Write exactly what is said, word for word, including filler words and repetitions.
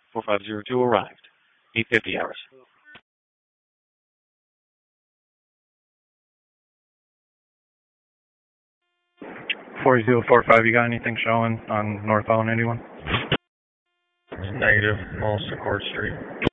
four five zero two arrived. eight fifty hours. four zero four five, you got anything showing on northbound anyone? Negative, Molson Court Street.